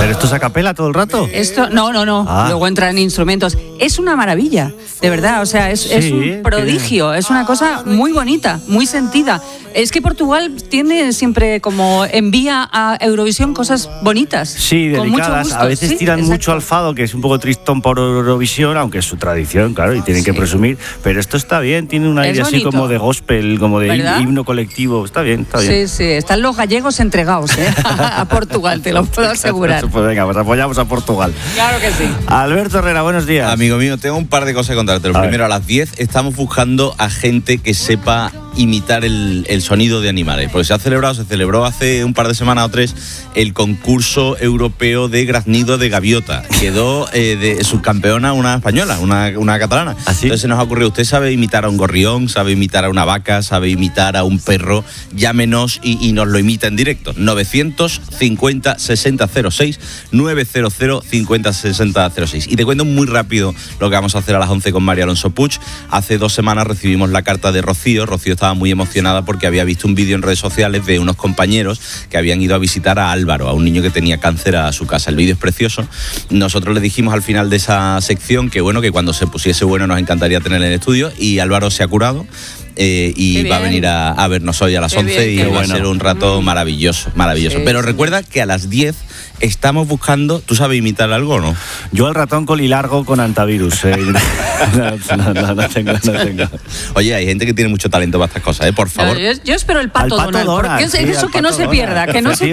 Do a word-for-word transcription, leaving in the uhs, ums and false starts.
¿Pero esto es a capela todo el rato? Esto, no, no, no. Ah. Luego entran instrumentos. Es una maravilla, de verdad. O sea, es, Sí, es un prodigio. que... Es una cosa muy bonita, muy sentida. Es que Portugal tiene siempre como envía a Eurovisión cosas bonitas. Sí, con delicadas. mucho gusto. A veces Sí, tiran exacto. mucho al fado, que es un poco tristón por Eurovisión, aunque es su tradición, claro, y tienen Sí. que presumir. Pero esto está bien, tiene un aire Es así bonito. como de gospel, como de ¿Verdad? himno colectivo. Está bien, está bien. Sí, sí. Están los gallegos entregados, ¿eh? a Portugal, te lo puedo asegurar. Pues venga, pues apoyamos a Portugal. Claro que sí. Alberto Herrera, buenos días. Amigo mío, tengo un par de cosas que contarte. Lo A primero, ver. a las diez estamos buscando a gente que sepa imitar el, el sonido de animales, porque se ha celebrado, se celebró hace un par de semanas o tres el concurso europeo de graznido de gaviota. Quedó eh, de subcampeona una española, una, una catalana. ¿Ah, sí? Entonces se nos ha ocurrido, usted sabe imitar a un gorrión, sabe imitar a una vaca, sabe imitar a un perro, llámenos y, y nos lo imita en directo. novecientos cincuenta sesenta cero seis, novecientos cincuenta sesenta cero seis. Y te cuento muy rápido lo que vamos a hacer a las once con María Alonso Puig. Hace dos semanas recibimos la carta de Rocío. Rocío estaba muy emocionada porque había visto un vídeo en redes sociales de unos compañeros que habían ido a visitar a Álvaro, a un niño que tenía cáncer, a su casa. El vídeo es precioso. Nosotros le dijimos al final de esa sección que bueno, que cuando se pusiese bueno nos encantaría tenerle en el estudio, y Álvaro se ha curado. Eh, y Qué va a bien. venir a, a vernos hoy a las Qué once bien, y qué va bueno. a ser un rato Mm. maravilloso, maravilloso. Sí, Pero sí. recuerda que a las diez estamos buscando, ¿tú sabes imitar algo o no? Yo al ratón colilargo con antivirus. Eh. no, no, no, no tengo, no tengo. Oye, hay gente que tiene mucho talento para estas cosas, ¿eh? Por favor. Yo, yo espero el pato, Al pato Donald, Donald, porque es sí, eso al que no pato se pierda, Donald. que no se